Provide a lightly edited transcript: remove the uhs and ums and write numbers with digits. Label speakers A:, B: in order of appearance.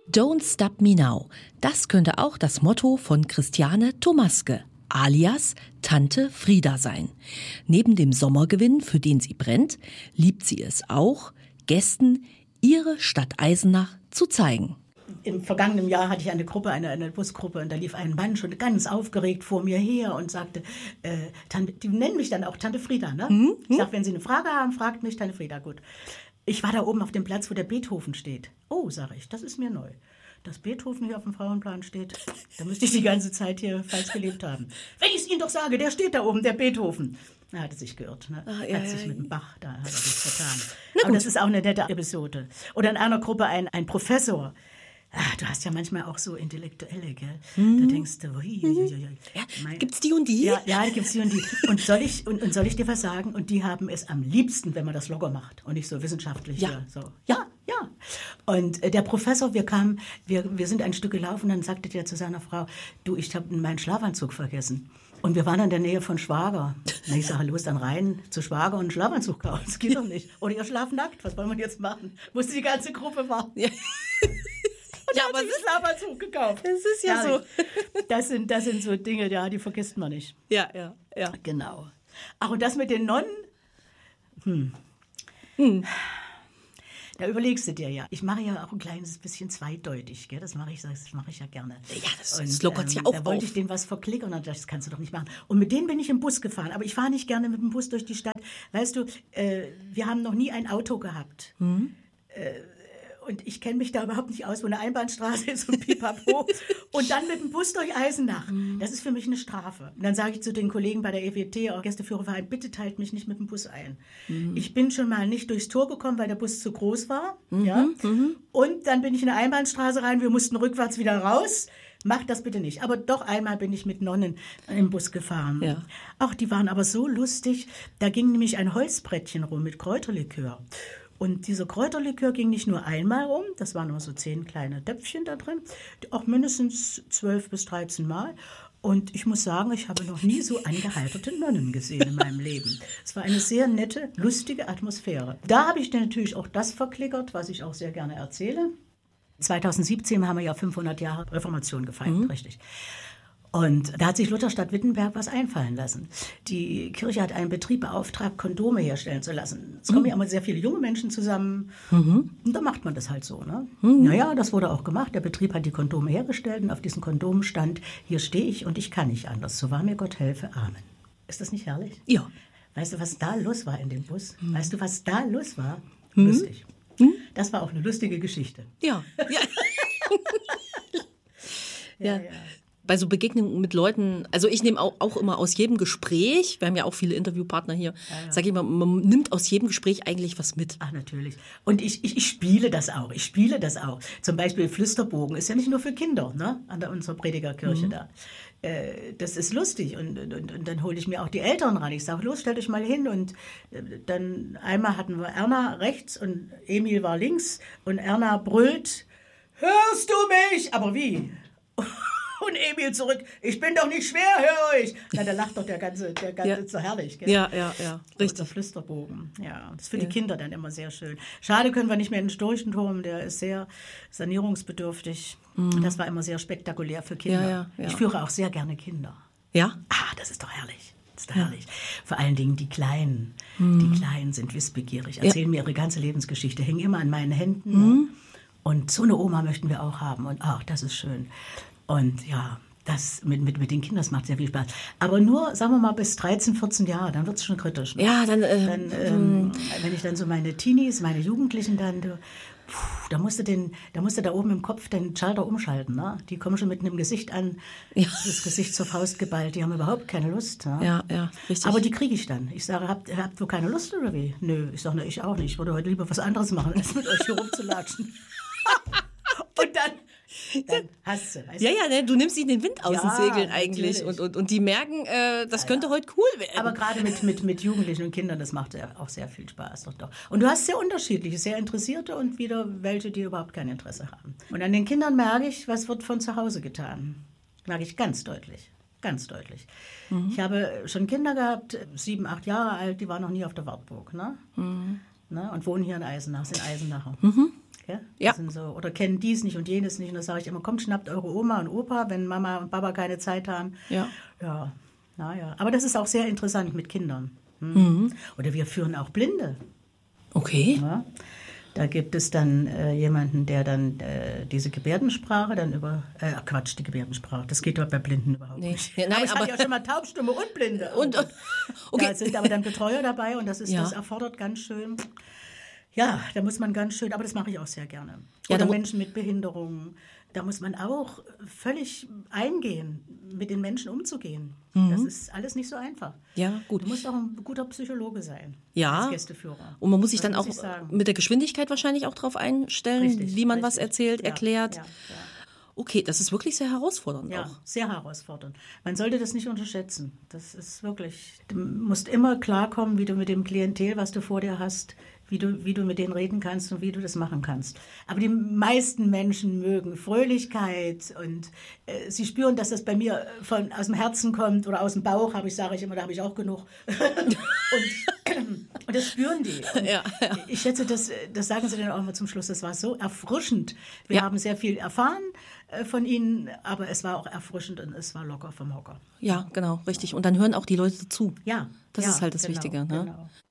A: Don't Stop Me Now. Das könnte auch das Motto von Christiane Thomaske, alias Tante Frieda sein. Neben dem Sommergewinn, für den sie brennt, liebt sie es auch, Gästen ihre Stadt Eisenach zu zeigen.
B: Im vergangenen Jahr hatte ich eine Gruppe, eine Busgruppe, und da lief ein Mann schon ganz aufgeregt vor mir her und sagte, Tante, die nennen mich dann auch Tante Frieda, ne? Ich sage, wenn Sie eine Frage haben, fragt mich Tante Frieda, gut. Ich war da oben auf dem Platz, wo der Beethoven steht. Oh, sage ich, das ist mir neu. Dass Beethoven hier auf dem Frauenplan steht, da müsste ich die ganze Zeit hier falsch gelebt haben. Wenn ich es Ihnen doch sage, der steht da oben, der Beethoven. Da hat er sich geirrt, ne? Hat sich mit dem Bach, da hat er sich vertan. Aber das ist auch eine nette Episode. Oder in einer Gruppe ein Professor. Du hast ja manchmal auch so Intellektuelle, gell? Da denkst du,
A: Gibt's die und die?
B: Ja, da gibt's die und die. Und soll ich dir was sagen? Und die haben es am liebsten, wenn man das locker macht und nicht so wissenschaftlich.
A: Ja.
B: So. Ja. Und der Professor, wir sind ein Stück gelaufen, dann sagte der zu seiner Frau, du, ich habe meinen Schlafanzug vergessen. Und wir waren in der Nähe von Schwager. Und ich sage, los, dann rein zu Schwager und einen Schlafanzug kaufen. Das geht doch nicht. Oder ihr schlaft nackt, was wollen wir jetzt machen? Musste die ganze Gruppe warten. Ja. Ja, aber es ist Schlafanzug gekauft.
A: Das ist ja
B: herrlich.
A: So.
B: Das sind so Dinge, ja, die vergisst man nicht.
A: Ja.
B: Genau. Ach, und das mit den Nonnen? Da überlegst du dir ja. Ich mache ja auch ein kleines bisschen zweideutig, gell? Das mache ich ja gerne.
A: Ja, das lockert ja auch
B: Da wollte ich denen was verklickern und das kannst du doch nicht machen. Und mit denen bin ich im Bus gefahren. Aber ich fahre nicht gerne mit dem Bus durch die Stadt. Weißt du, wir haben noch nie ein Auto gehabt. Und ich kenne mich da überhaupt nicht aus, wo eine Einbahnstraße ist und pipapo. Und dann mit dem Bus durch Eisenach. Das ist für mich eine Strafe. Und dann sage ich zu den Kollegen bei der EWT, Gästeführerverein, bitte teilt mich nicht mit dem Bus ein. Ich bin schon mal nicht durchs Tor gekommen, weil der Bus zu groß war. Ja? Und dann bin ich in eine Einbahnstraße rein, wir mussten rückwärts wieder raus. Macht das bitte nicht. Aber doch einmal bin ich mit Nonnen im Bus gefahren.
A: Ja.
B: Ach, die waren aber so lustig. Da ging nämlich ein Holzbrettchen rum mit Kräuterlikör. Und dieser Kräuterlikör ging nicht nur einmal rum, das waren immer so 10 kleine Töpfchen da drin, auch mindestens 12 bis 13 Mal. Und ich muss sagen, ich habe noch nie so angeheiterte Nonnen gesehen in meinem Leben. Es war eine sehr nette, lustige Atmosphäre. Da habe ich dann natürlich auch das verklickert, was ich auch sehr gerne erzähle. 2017 haben wir ja 500 Jahre Reformation gefeiert, richtig. Und da hat sich Lutherstadt Wittenberg was einfallen lassen. Die Kirche hat einen Betrieb beauftragt, Kondome herstellen zu lassen. Es kommen ja immer sehr viele junge Menschen zusammen. Und da macht man das halt so. Ne? Naja, das wurde auch gemacht. Der Betrieb hat die Kondome hergestellt und auf diesen Kondomen stand, hier stehe ich und ich kann nicht anders. So wahr mir Gott helfe. Amen. Ist das nicht herrlich?
A: Ja.
B: Weißt du, was da los war in dem Bus? Weißt du, was da los war? Lustig. Das war auch eine lustige Geschichte.
A: Ja. Ja. Bei so Begegnungen mit Leuten, also ich nehme auch immer aus jedem Gespräch, wir haben ja auch viele Interviewpartner hier, sage ich immer, man nimmt aus jedem Gespräch eigentlich was mit.
B: Ach, natürlich. Und ich spiele das auch. Zum Beispiel Flüsterbogen ist ja nicht nur für Kinder, ne? An unserer Predigerkirche da. Das ist lustig und dann hole ich mir auch die Eltern ran. Ich sage, los, stellt euch mal hin. Und dann einmal hatten wir Erna rechts und Emil war links und Erna brüllt, hörst du mich? Aber wie? Und Emil zurück, ich bin doch nicht schwer, hör euch. Na, da lacht doch der ganze ist so herrlich. Gell?
A: Ja, richtig.
B: Der Flüsterbogen, ja. Das ist für die Kinder dann immer sehr schön. Schade, können wir nicht mehr in den Storchenturm, der ist sehr sanierungsbedürftig. Und das war immer sehr spektakulär für Kinder. Ja. Ich führe auch sehr gerne Kinder.
A: Ja?
B: Das ist doch herrlich. Vor allen Dingen die Kleinen. Die Kleinen sind wissbegierig, erzählen mir ihre ganze Lebensgeschichte, hängen immer an meinen Händen. Und so eine Oma möchten wir auch haben. Und das ist schön. Und ja, das mit den Kindern, das macht sehr viel Spaß. Aber nur, sagen wir mal, bis 13, 14 Jahre, dann wird es schon kritisch. Ne?
A: Ja, dann
B: wenn ich dann so meine Teenies, meine Jugendlichen dann, da musst du da oben im Kopf den Schalter umschalten. Ne? Die kommen schon mit einem Gesicht an, das Gesicht zur Faust geballt, die haben überhaupt keine Lust. Ne?
A: Ja, richtig.
B: Aber die kriege ich dann. Ich sage, habt ihr keine Lust oder wie? Nö, ich sage, ich auch nicht. Ich würde heute lieber was anderes machen, als mit euch hier rumzulatschen. Und dann hast du. Weißt du?
A: Ja, du nimmst ihnen den Wind aus den Segeln eigentlich. Und die merken, das könnte heute cool werden.
B: Aber gerade mit Jugendlichen und Kindern, das macht ja auch sehr viel Spaß. Doch. Und du hast sehr unterschiedliche, sehr Interessierte und wieder welche, die überhaupt kein Interesse haben. Und an den Kindern merke ich, was wird von zu Hause getan. Merke ich ganz deutlich. Ganz deutlich. Ich habe schon Kinder gehabt, 7, 8 Jahre alt, die waren noch nie auf der Wartburg. Ne? Ne? Und wohnen hier in Eisenach, sind Eisenacher. Gell?
A: Ja.
B: Das sind so, oder kennen dies nicht und jenes nicht. Und da sage ich immer, kommt, schnappt eure Oma und Opa, wenn Mama und Papa keine Zeit haben.
A: Ja.
B: Ja, naja. Aber das ist auch sehr interessant mit Kindern. Oder wir führen auch Blinde.
A: Okay.
B: Ja? Da gibt es dann jemanden, der dann diese Gebärdensprache dann die Gebärdensprache, das geht dort bei Blinden überhaupt nicht.
A: Ja, nein,
B: aber ich hatte ja schon mal Taubstumme und Blinde.
A: Okay.
B: Da sind aber dann Betreuer dabei und das
A: Ja.
B: erfordert ganz schön, ja, da muss man ganz schön, aber das mache ich auch sehr gerne.
A: Ja,
B: Oder Menschen mit Behinderungen, da muss man auch völlig eingehen, mit den Menschen umzugehen. Das ist alles nicht so einfach.
A: Ja, gut.
B: Du musst auch ein guter Psychologe sein
A: Ja.
B: als Gästeführer.
A: Und man muss sich
B: Das
A: dann
B: muss
A: auch
B: ich sagen.
A: mit der Geschwindigkeit wahrscheinlich auch drauf einstellen,
B: Richtig,
A: wie man was
B: richtig.
A: erzählt,
B: Ja,
A: erklärt.
B: ja.
A: Okay, das ist wirklich sehr herausfordernd
B: Ja,
A: auch.
B: sehr herausfordernd. Man sollte das nicht unterschätzen. Das ist wirklich, du musst immer klarkommen, wie du mit dem Klientel, was du vor dir hast, wie du mit denen reden kannst und wie du das machen kannst. Aber die meisten Menschen mögen Fröhlichkeit und sie spüren, dass das bei mir aus dem Herzen kommt oder aus dem Bauch, sage ich immer, da habe ich auch genug. Und das spüren die. Und
A: Ja.
B: ich schätze, das sagen sie dann auch mal zum Schluss, das war so erfrischend. Wir
A: Ja.
B: haben sehr viel erfahren von ihnen, aber es war auch erfrischend und es war locker vom Hocker.
A: Ja, genau, richtig. Und dann hören auch die Leute zu.
B: Ja.
A: Das
B: ja,
A: ist halt das
B: genau,
A: Wichtige. Ne?
B: Genau.